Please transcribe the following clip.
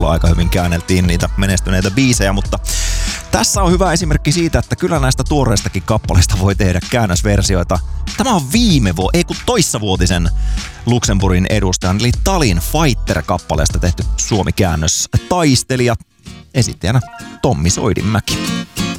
aika hyvin käänneltiin niitä menestyneitä biisejä, mutta tässä on hyvä esimerkki siitä, että kyllä näistä tuoreistakin kappaleista voi tehdä käännösversioita. Tämä on toissavuotisen Luxemburgin edustajan, eli Talin Fighter-kappaleesta tehty suomi-käännös. Taistelija, esittäjänä Tommi Soidinmäki.